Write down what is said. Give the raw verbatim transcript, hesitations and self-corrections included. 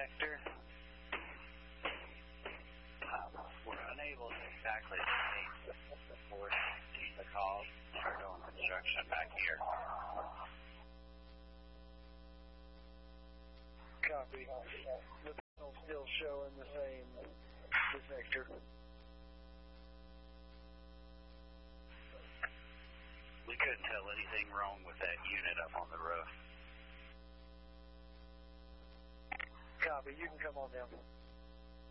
sector. Um, we're unable to exactly state the force the call. We're doing construction back here. Copy. The panel's still showing the same sector. We couldn't tell anything wrong with that unit up on the roof. Copy. You can come on down.